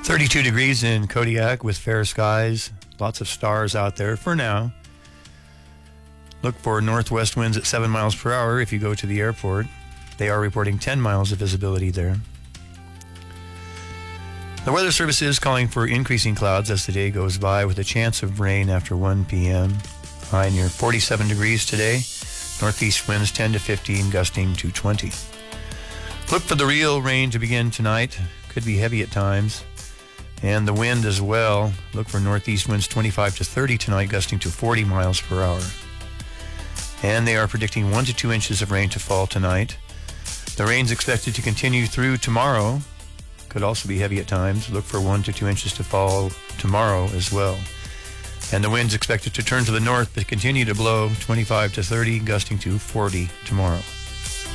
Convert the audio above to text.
32 degrees in Kodiak with fair skies. Lots of stars out there for now. Look for northwest winds at 7 miles per hour if you go to the airport. They are reporting 10 miles of visibility there. The Weather Service is calling for increasing clouds as the day goes by with a chance of rain after 1 p.m. High near 47 degrees today. Northeast winds 10 to 15, gusting to 20. Look for the real rain to begin tonight. Could be heavy at times. And the wind as well. Look for northeast winds 25 to 30 tonight, gusting to 40 miles per hour. And they are predicting 1 to 2 inches of rain to fall tonight. The rain's expected to continue through tomorrow. Could also be heavy at times. Look for 1 to 2 inches to fall tomorrow as well. And the wind's expected to turn to the north but continue to blow 25 to 30, gusting to 40 tomorrow.